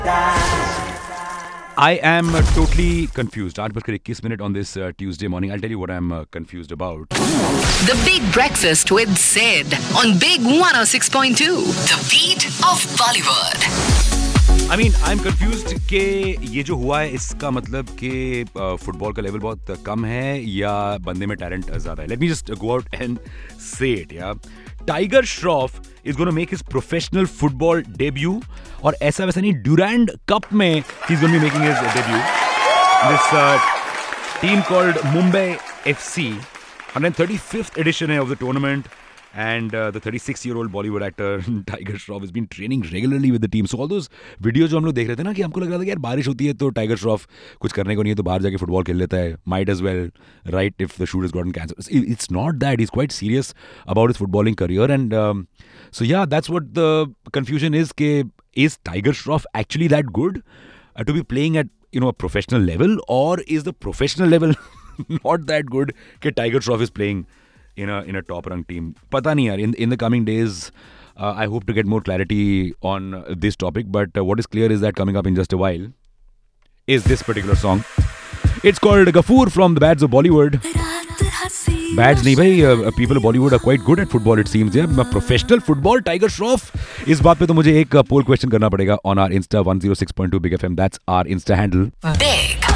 I am totally confused. 8:21 on this Tuesday morning. I'll tell you what I'm confused about. The Big Breakfast with Sid on Big 106.2. The beat of Bollywood. I mean, I'm confused कि ये जो हुआ है इसका मतलब कि football का level बहुत कम है या बंदे में टैलेंट ज़्यादा है. Let me just go out and say it, yeah. Tiger Shroff is going to make his professional football debut और ऐसा वैसा नहीं, Durand Cup में he's going to be making his debut. This team called Mumbai FC, 135th edition of the tournament. And the 36-year-old Bollywood actor Tiger Shroff has been training regularly with the team. So all those videos जो हम लोग देख रहे थे ना कि हमको लग रहा था कि यार बारिश होती है तो टाइगर श्रॉफ कुछ करने को नहीं है तो बाहर जाके फुटबॉल खेल लेता है. Might as well, right, if the shoot has gotten cancelled. It's not that. He's quite serious about his footballing career. And so yeah, that's what the confusion is. Is Tiger Shroff actually that good to be playing at a professional level, or is the professional level not that good that Tiger Shroff is playing in a top ranked team? Pata nahi yaar. In the coming days, I hope to get more clarity on this topic. But what is clear is that coming up in just a while is this particular song. It's called Gafoor from the Bads of Bollywood. Bads nahi bhai, people of Bollywood are quite good at football, it seems. Yeah, professional football, Tiger Shroff. इस बात पे तो मुझे एक poll question करना पड़ेगा on our Insta 106.2 Big FM. That's our Insta handle. Big